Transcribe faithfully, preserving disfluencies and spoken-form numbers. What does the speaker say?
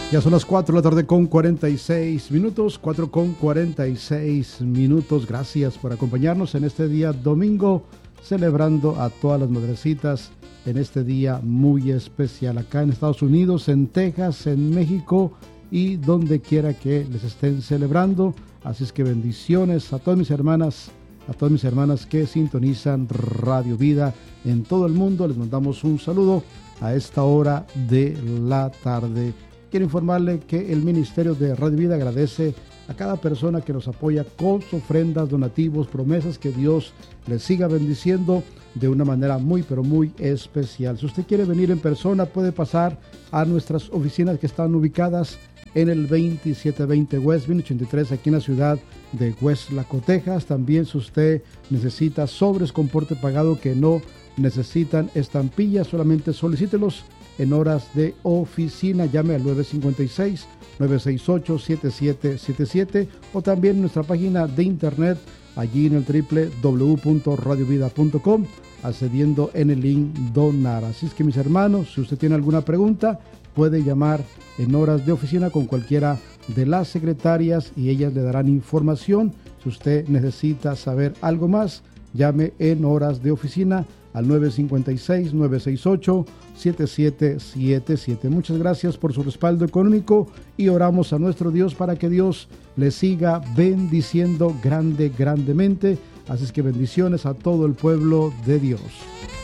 Ya son las cuatro de la tarde con cuarenta y seis minutos, cuatro con cuarenta y seis minutos. Gracias por acompañarnos en este día domingo, celebrando a todas las madrecitas en este día muy especial acá en Estados Unidos, en Texas, en México y donde quiera que les estén celebrando. Así es que bendiciones a todas mis hermanas, a todas mis hermanas que sintonizan Radio Vida en todo el mundo. Les mandamos un saludo a esta hora de la tarde. Quiero informarle que el Ministerio de Radio Vida agradece a cada persona que nos apoya con sus ofrendas, donativos, promesas, que Dios les siga bendiciendo de una manera muy, pero muy especial. Si usted quiere venir en persona, puede pasar a nuestras oficinas que están ubicadas en el veintisiete veinte West Vine ochenta y tres, aquí en la ciudad de Westlaco, Texas. También, si usted necesita sobres con porte pagado que no necesitan estampillas, solamente solicítelos en horas de oficina. Llame al nueve cinco seis, nueve seis ocho, siete siete siete siete o también nuestra página de internet allí en el doble u doble u doble u punto radio vida punto com, accediendo en el link donar. Así es que, mis hermanos, si usted tiene alguna pregunta, puede llamar en horas de oficina con cualquiera de las secretarias y ellas le darán información. Si usted necesita saber algo más, llame en horas de oficina al nueve cinco seis, nueve seis ocho, siete siete siete siete. Muchas gracias por su respaldo económico y oramos a nuestro Dios para que Dios le siga bendiciendo grande, grandemente. Así es que bendiciones a todo el pueblo de Dios.